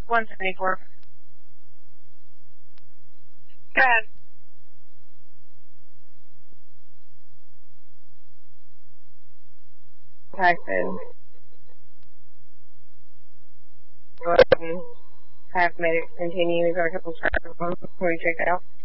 174. Go ahead. Tyson. Go ahead and have medics continue. We've got a couple of before we check out.